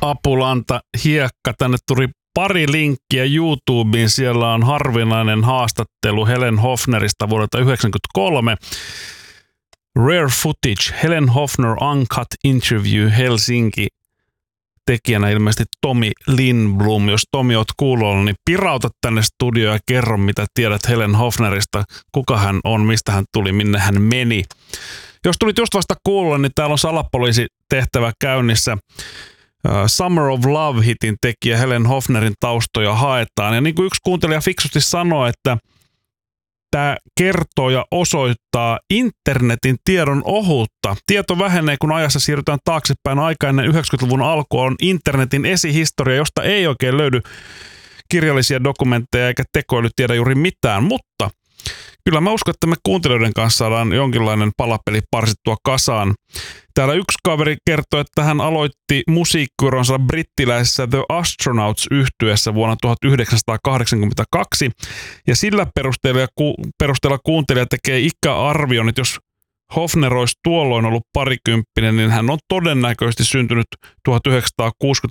Apulanta hiekka. Tänne tuli pari linkkiä YouTubeen. Siellä on harvinainen haastattelu Helen Hofnerista vuodelta 1993. Rare footage, Helen Hofner Uncut Interview Helsinki. Tekijänä ilmeisesti Tomi Lindblom. Jos Tomi oot kuulolla, niin pirauta tänne studioon ja kerro, mitä tiedät Helen Hofnerista. Kuka hän on, mistä hän tuli, minne hän meni. Jos tulit just vasta kuulla, niin täällä on salapoliisitehtävä käynnissä. Summer of Love-hitin tekijä Helen Hofnerin taustoja haetaan. Ja niin kuin yksi kuuntelija fiksusti sanoi, että tämä kertoo ja osoittaa internetin tiedon ohuutta. Tieto vähenee, kun ajassa siirrytään taaksepäin. Aika ennen 90-luvun alkua on internetin esihistoria, josta ei oikein löydy kirjallisia dokumentteja eikä tekoäly tiedä juuri mitään. Mutta kyllä mä uskon, että me kuuntelijoiden kanssa saadaan jonkinlainen palapeli parsittua kasaan. Täällä yksi kaveri kertoi, että hän aloitti musiikkiuronsa brittiläisessä The Astronauts-yhtyeessä vuonna 1982. Ja sillä perusteella kuuntelija tekee ikäarvion, että jos Hofner olisi tuolloin ollut parikymppinen, niin hän on todennäköisesti syntynyt